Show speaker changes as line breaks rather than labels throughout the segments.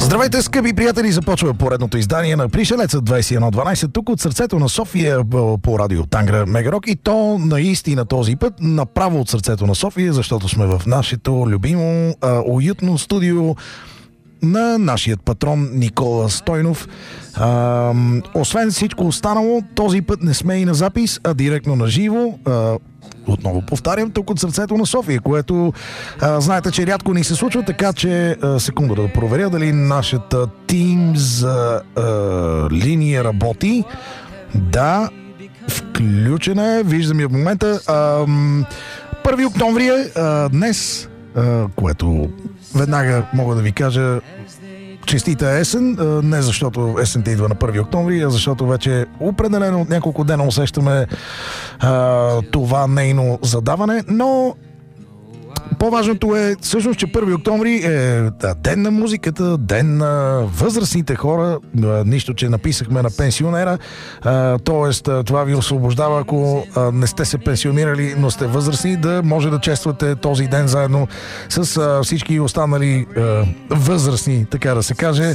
Здравейте, скъпи приятели! Започва поредното издание на Пришелеца 2112 тук от сърцето на София по радио Тангра Мегарок, и то наистина този път направо от сърцето на София, защото сме в нашето любимо уютно студио на нашият патрон Никола Стойнов. Освен всичко останало, този път не сме и на запис, а директно на живо. Отново повтарям, тук от сърцето на София, което знаете, че рядко ни се случва, така че секунда да проверя дали нашата Teams линия работи. Да, включена е, виждам я в момента. 1 октомври е днес, което веднага мога да ви кажа честита есен, не защото есента идва на 1 октомври, а защото вече определено от няколко дена усещаме това нейно задаване, но по-важното е всъщност, че 1 октомври е ден на музиката, ден на възрастните хора, нищо, че написахме на пенсионера, т.е. това ви освобождава, ако не сте се пенсионирали, но сте възрастни, да може да чествате този ден заедно с всички останали възрастни, така да се каже.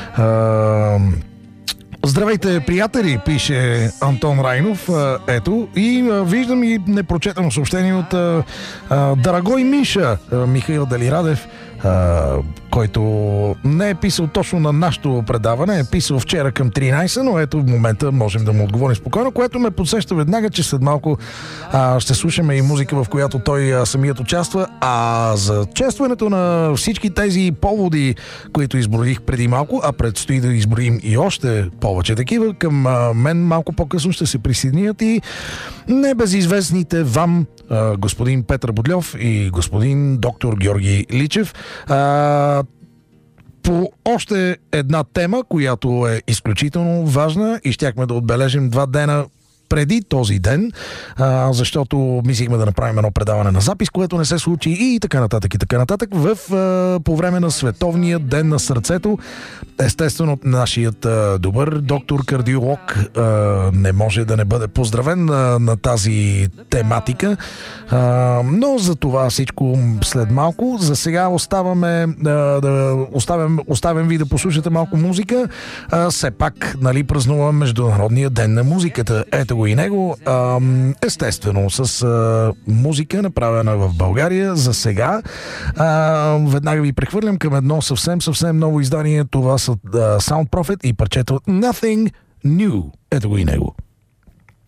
Здравейте, приятели, пише Антон Райнов. Ето, и виждам и непрочетено съобщение от Дорогой Миша, Михаил Делирадев, който не е писал точно на нашето предаване, е писал вчера към 13, но ето в момента можем да му отговорим спокойно, което ме подсеща веднага, че след малко ще слушаме и музика, в която той самият участва. А за честването на всички тези поводи, които изброих преди малко, а предстои да изброим и още повече такива, към мен малко по-късно ще се присъединят и небезизвестните вам господин Петър Бодльов и господин доктор Георги Личев. По още една тема, която е изключително важна и щяхме да отбележим 2 дена преди този ден, защото мислихме да направим едно предаване на запис, което не се случи и така нататък и така нататък. По време на Световния ден на сърцето, естествено нашият добър доктор-кардиолог не може да не бъде поздравен на тази тематика, но за това всичко след малко. За сега оставям ви да послушате малко музика. Все пак, нали, празнувам Международния ден на музиката. Ето го и него. Естествено, с музика, направена в България за сега. Веднага ви прехвърлям към едно съвсем ново издание. Това са Sound Prophet и парчето Nothing New. Ето го и него.